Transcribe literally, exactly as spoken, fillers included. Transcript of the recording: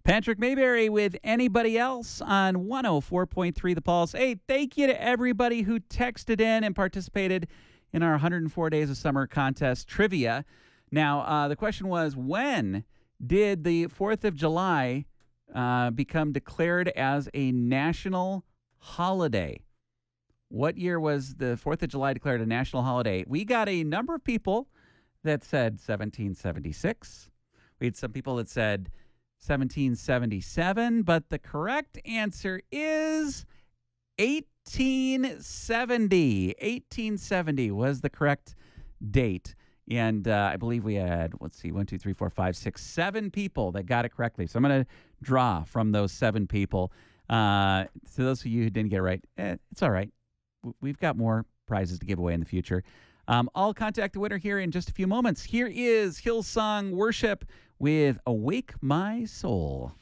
Patrick Mayberry with Anybody Else on one oh four point three The Pulse. Hey, thank you to everybody who texted in and participated in our one hundred four Days of Summer contest trivia. Now, uh, the question was, when did the fourth of July uh, become declared as a national holiday? What year was the fourth of July declared a national holiday? We got a number of people that said seventeen seventy-six. We had some people that said seventeen seventy-seven, but the correct answer is eighteen seventy. eighteen seventy was the correct date. And uh, I believe we had, let's see, one, two, three, four, five, six, seven people that got it correctly. So I'm going to draw from those seven people. Uh, to those of you who didn't get it right, eh, it's all right. We've got more prizes to give away in the future. Um, I'll contact the winner here in just a few moments. Here is Hillsong Worship with Awake My Soul.